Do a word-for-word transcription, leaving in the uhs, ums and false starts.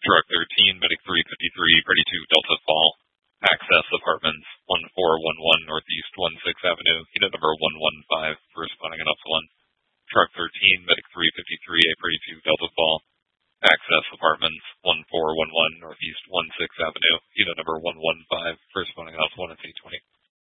Truck thirteen, Medic three fifty-three, ready to Delta Fall. Access Apartments, one four one one Northeast sixteenth Avenue, unit number one one five, responding on Alpha one. Truck thirteen, Medic three fifty-three, ready to Delta Fall. Access Apartments, one four one one Northeast sixteenth Avenue, unit number one one five, responding on Alpha one at eight twenty.